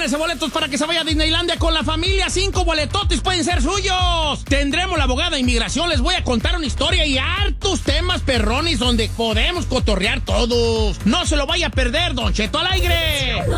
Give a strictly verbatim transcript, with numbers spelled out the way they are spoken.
Gánense boletos para que se vaya a Disneylandia con la familia. Cinco boletotes pueden ser suyos. Tendremos la abogada de inmigración. Les voy a contar una historia y hartos temas perrones donde podemos cotorrear todos. No se lo vaya a perder, Don Cheto al aire.